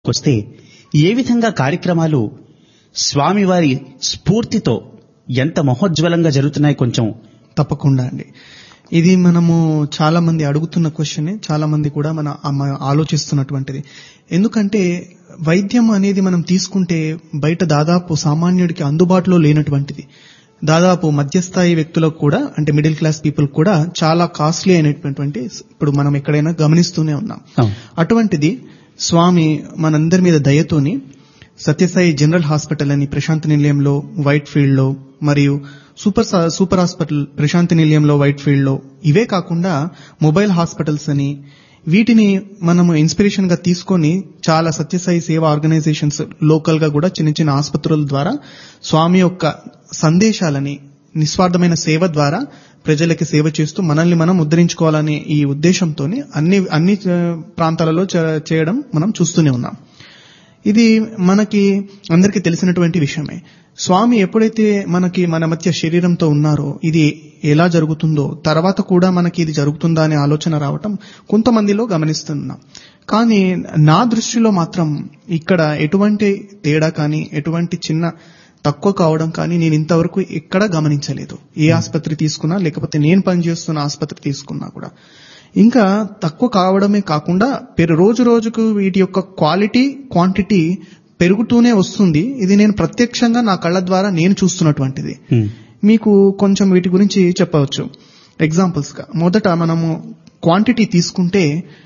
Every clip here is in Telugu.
వస్తే ఏ విధంగా కార్యక్రమాలు స్వామివారి స్ఫూర్తితో ఎంత మహోజ్వలంగా జరుగుతున్నాయి కొంచెం తప్పకుండా అండి. ఇది మనము చాలా మంది అడుగుతున్న క్వశ్చనే, చాలా మంది కూడా ఆలోచిస్తున్నటువంటిది. ఎందుకంటే వైద్యం అనేది మనం తీసుకుంటే బయట దాదాపు సామాన్యుడికి అందుబాటులో లేనటువంటిది. దాదాపు మధ్యస్థాయి వ్యక్తులకు కూడా, అంటే మిడిల్ క్లాస్ పీపుల్ కూడా చాలా కాస్ట్లీ అయినటువంటి ఇప్పుడు మనం ఎక్కడైనా గమనిస్తూనే ఉన్నాం. అటువంటిది స్వామి మనందరి మీద దయతోని సత్యసాయి జనరల్ హాస్పిటల్ అని ప్రశాంతి నిలయంలో వైట్ ఫీల్డ్ లో, మరియు సూపర్ హాస్పిటల్ ప్రశాంతి నిలయంలో వైట్ ఫీల్డ్ లో, ఇవే కాకుండా మొబైల్ హాస్పిటల్స్ అని, వీటిని మనము ఇన్స్పిరేషన్ గా తీసుకొని చాలా సత్యసాయి సేవా ఆర్గనైజేషన్స్ లోకల్ గా కూడా చిన్న చిన్న ఆసుపత్రుల ద్వారా స్వామి యొక్క సందేశాలని నిస్వార్థమైన సేవ ద్వారా ప్రజలకి సేవ చేస్తూ మనల్ని మనం ఉద్ధరించుకోవాలనే ఈ ఉద్దేశంతో అన్ని ప్రాంతాలలో చేయడం మనం చూస్తూనే ఉన్నాం. ఇది మనకి అందరికీ తెలిసినటువంటి విషయమే. స్వామి ఎప్పుడైతే మన మధ్య శరీరంతో ఉన్నారో ఇది ఎలా జరుగుతుందో తర్వాత కూడా మనకి ఇది జరుగుతుందా అనే ఆలోచన రావటం కొంతమందిలో గమనిస్తున్నాం. కానీ నా దృష్టిలో మాత్రం ఇక్కడ ఎటువంటి తేడా కానీ, ఎటువంటి చిన్న తక్కువ కావడం కానీ నేను ఇంతవరకు ఎక్కడా గమనించలేదు. ఏ ఆసుపత్రి తీసుకున్నా, లేకపోతే నేను పనిచేస్తున్న ఆసుపత్రి తీసుకున్నా కూడా ఇంకా తక్కువ కావడమే కాకుండా రోజు రోజుకు వీటి యొక్క క్వాలిటీ, క్వాంటిటీ పెరుగుతూనే వస్తుంది. ఇది నేను ప్రత్యక్షంగా నా కళ్ళ ద్వారా నేను చూస్తున్నటువంటిది. మీకు కొంచెం వీటి గురించి చెప్పవచ్చు. ఎగ్జాంపుల్స్ గా మొదట మనము క్వాంటిటీ తీసుకుంటే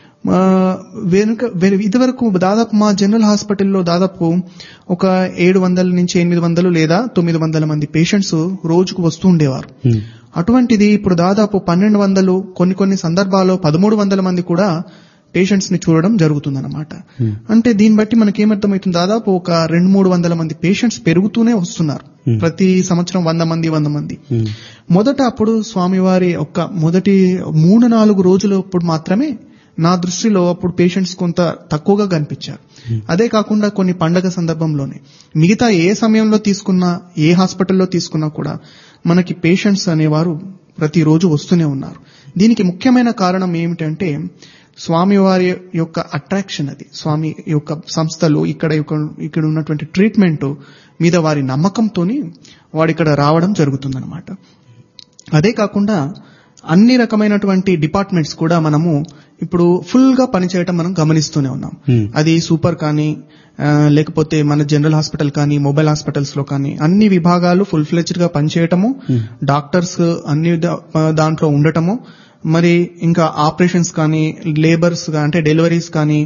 ఇదివరకు దాదాపు మా జనరల్ హాస్పిటల్లో దాదాపు ఒక 700 నుంచి 800 లేదా 900 మంది పేషెంట్స్ రోజుకు వస్తూ ఉండేవారు. అటువంటిది ఇప్పుడు దాదాపు 1200, కొన్ని సందర్భాల్లో 1300 మంది కూడా పేషెంట్స్ ని చూడడం జరుగుతుందన్నమాట. అంటే దీన్ని బట్టి మనకేమర్థమవుతుంది, దాదాపు ఒక 200-300 మంది పేషెంట్స్ పెరుగుతూనే వస్తున్నారు. ప్రతి సంవత్సరం 100 మంది. మొదట అప్పుడు స్వామివారి యొక్క మొదటి 3-4 రోజులు అప్పుడు మాత్రమే నా దృష్టిలో అప్పుడు పేషెంట్స్ కొంత తక్కువగా కనిపించారు. అదే కాకుండా కొన్ని పండగ సందర్భంలోనే, మిగతా ఏ సమయంలో తీసుకున్నా, ఏ హాస్పిటల్లో తీసుకున్నా కూడా మనకి పేషెంట్స్ అనేవారు ప్రతిరోజు వస్తూనే ఉన్నారు. దీనికి ముఖ్యమైన కారణం ఏమిటంటే స్వామివారి యొక్క అట్రాక్షన్. అది స్వామి యొక్క సంస్థలు ఇక్కడ ఉన్నటువంటి ట్రీట్మెంట్ మీద వారి నమ్మకంతోని వాడు ఇక్కడ రావడం జరుగుతుందన్నమాట. అదే కాకుండా అన్ని రకమైనటువంటి డిపార్ట్మెంట్స్ కూడా మనము ఇప్పుడు ఫుల్ గా పనిచేయటం మనం గమనిస్తూనే ఉన్నాం. అది సూపర్ కానీ, లేకపోతే మన జనరల్ హాస్పిటల్ కానీ, మొబైల్ హాస్పిటల్స్ లో కానీ అన్ని విభాగాలు ఫుల్ ఫ్లెడ్జ్డ్ గా పనిచేయటము, డాక్టర్స్ అన్ని దాంట్లో ఉండటము, మరి ఇంకా ఆపరేషన్స్ కానీ, లేబర్స్ అంటే డెలివరీస్ కానీ,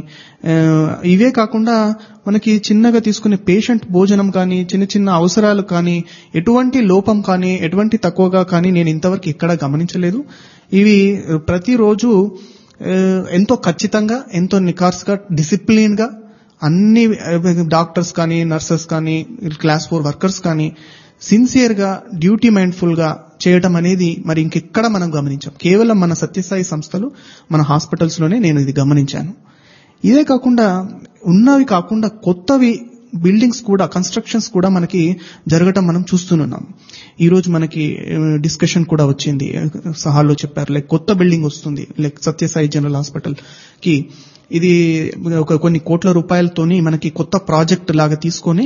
ఇవే కాకుండా మనకి చిన్నగా తీసుకునే పేషెంట్ భోజనం కానీ, చిన్న చిన్న అవసరాలు కానీ, ఎటువంటి లోపం కానీ, ఎటువంటి తక్కువగా కానీ నేను ఇంతవరకు ఎక్కడా గమనించలేదు. ఇవి ప్రతిరోజు ఎంతో ఖచ్చితంగా, ఎంతో నికార్స్గా, డిసిప్లిన్ గా అన్ని డాక్టర్స్ కానీ, నర్సెస్ కానీ, క్లాస్ 4 వర్కర్స్ కానీ సిన్సియర్ గా, డ్యూటీ మైండ్ఫుల్ గా చేయటం అనేది మరి ఇంకెక్కడ మనం గమనించాం. కేవలం మన సత్యసాయి సంస్థలు, మన హాస్పిటల్స్ లోనే నేను ఇది గమనించాను. ఇదే కాకుండా ఉన్నవి కాకుండా కొత్తవి బిల్డింగ్స్ కూడా, కన్స్ట్రక్షన్స్ కూడా మనకి జరగటం మనం చూస్తున్నాం. ఈ రోజు మనకి డిస్కషన్ కూడా వచ్చింది, సహాల్లో చెప్పారు, లైక్ కొత్త బిల్డింగ్ వస్తుంది, లైక్ సత్యసాయి జనరల్ హాస్పిటల్ కి. ఇది కొన్ని కోట్ల రూపాయలతోని మనకి కొత్త ప్రాజెక్ట్ లాగా తీసుకొని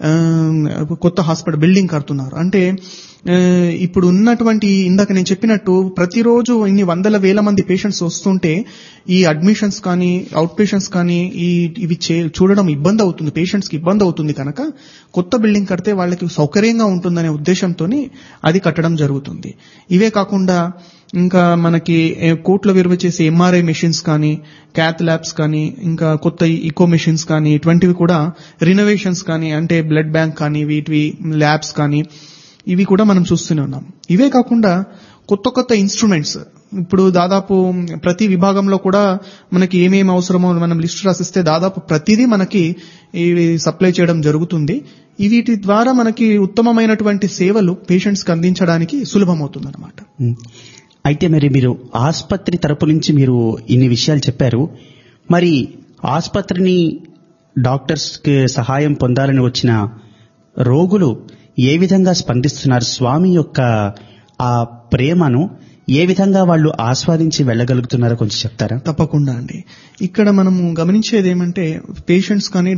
కొత్త హాస్పిటల్ బిల్డింగ్ కడుతున్నారు. అంటే ఇప్పుడు ఉన్నటువంటి ఇందాక నేను చెప్పినట్టు ప్రతిరోజు ఇన్ని 100,000 మంది పేషెంట్స్ వస్తుంటే ఈ అడ్మిషన్స్ కానీ, అవుట్ పేషెంట్స్ కానీ ఇవి చూడడం ఇబ్బంది అవుతుంది, పేషెంట్స్ కి ఇబ్బంది అవుతుంది కనుక కొత్త బిల్డింగ్ కడితే వాళ్ళకి సౌకర్యంగా ఉంటుందనే ఉద్దేశంతో అది కట్టడం జరుగుతుంది. ఇవే కాకుండా ఇంకా మనకి కోట్ల విలువ చేసే ఎంఆర్ఐ మెషిన్స్ కానీ, క్యాత్ ల్యాబ్స్ కానీ, ఇంకా కొత్త ఈకో మెషిన్స్ కానీ, ఇటువంటివి కూడా రినోవేషన్స్ కానీ, అంటే బ్లడ్ బ్యాంక్ కానీ, వీటివి ల్యాబ్స్ కానీ, ఇవి కూడా మనం చూస్తూనే ఉన్నాం. ఇవే కాకుండా కొత్త ఇన్స్ట్రుమెంట్స్ ఇప్పుడు దాదాపు ప్రతి విభాగంలో కూడా మనకి ఏమేమి అవసరమో మనం లిస్ట్ రాసిస్తే దాదాపు ప్రతిదీ మనకి ఇవి సప్లై చేయడం జరుగుతుంది. వీటి ద్వారా మనకి ఉత్తమమైనటువంటి సేవలు పేషెంట్స్ కి అందించడానికి సులభమవుతుంది అన్నమాట. అయితే మరి మీరు ఆసుపత్రి తరపు నుంచి మీరు ఇన్ని విషయాలు చెప్పారు. మరి ఆసుపత్రిని డాక్టర్స్ కి సహాయం పొందాలని వచ్చిన రోగులు ఏ విధంగా స్పందిస్తున్నారు? స్వామి యొక్క ఆ ప్రేమను ఏ విధంగా వాళ్ళు ఆస్వాదించి వెళ్ళగలుగుతున్నారో కొంచెం చెప్తారా? తప్పకుండా అండి. ఇక్కడ మనము గమనించేది ఏమంటే పేషెంట్స్ కానీ